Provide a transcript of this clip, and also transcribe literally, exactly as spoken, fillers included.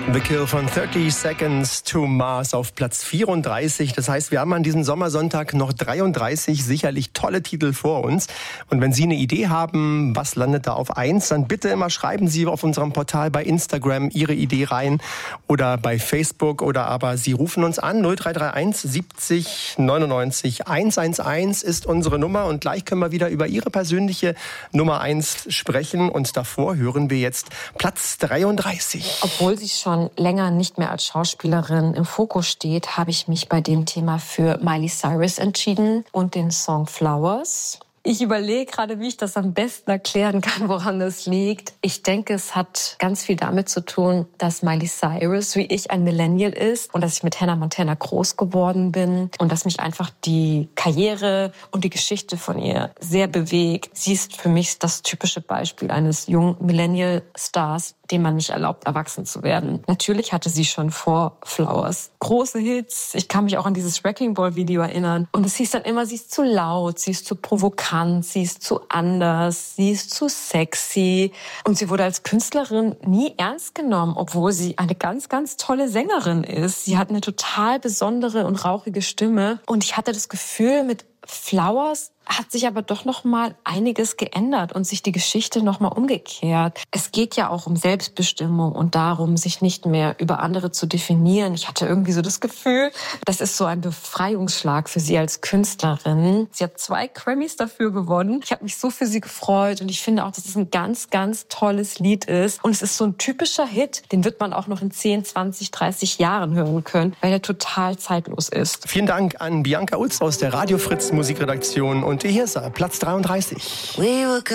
The Kill von thirty Seconds to Mars auf Platz vierunddreißig. Das heißt, wir haben an diesem Sommersonntag noch dreiunddreißig sicherlich tolle Titel vor uns. Und wenn Sie eine Idee haben, was landet da auf eins, dann bitte immer schreiben Sie auf unserem Portal bei Instagram Ihre Idee rein oder bei Facebook oder aber Sie rufen uns an. null drei drei eins siebzig neunundneunzig hundertelf ist unsere Nummer und gleich können wir wieder über Ihre persönliche Nummer eins sprechen. Und davor hören wir jetzt Platz dreiunddreißig. Obwohl sie schon länger nicht mehr als Schauspielerin im Fokus steht, habe ich mich bei dem Thema für Miley Cyrus entschieden und den Song Flowers. Ich überlege gerade, wie ich das am besten erklären kann, woran das liegt. Ich denke, es hat ganz viel damit zu tun, dass Miley Cyrus wie ich ein Millennial ist und dass ich mit Hannah Montana groß geworden bin und dass mich einfach die Karriere und die Geschichte von ihr sehr bewegt. Sie ist für mich das typische Beispiel eines jungen Millennial-Stars, dem man nicht erlaubt, erwachsen zu werden. Natürlich hatte sie schon vor Flowers große Hits. Ich kann mich auch an dieses Wrecking Ball Video erinnern. Und es hieß dann immer, sie ist zu laut, sie ist zu provokant, sie ist zu anders, sie ist zu sexy. Und sie wurde als Künstlerin nie ernst genommen, obwohl sie eine ganz, ganz tolle Sängerin ist. Sie hat eine total besondere und rauchige Stimme. Und ich hatte das Gefühl, mit Flowers hat sich aber doch noch mal einiges geändert und sich die Geschichte noch mal umgekehrt. Es geht ja auch um Selbstbestimmung und darum, sich nicht mehr über andere zu definieren. Ich hatte irgendwie so das Gefühl, das ist so ein Befreiungsschlag für sie als Künstlerin. Sie hat zwei Grammys dafür gewonnen. Ich habe mich so für sie gefreut und ich finde auch, dass es ein ganz, ganz tolles Lied ist. Und es ist so ein typischer Hit, den wird man auch noch in zehn, zwanzig, dreißig Jahren hören können, weil er total zeitlos ist. Vielen Dank an Bianca Utz aus der Radio Fritz Musikredaktion. Und hier ist er, Platz dreiunddreißig.